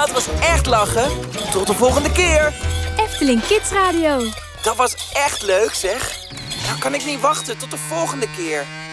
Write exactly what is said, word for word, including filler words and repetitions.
Dat was echt lachen. Tot de volgende keer. Efteling Kids Radio. Dat was echt leuk, zeg. Nou kan ik niet wachten. Tot de volgende keer.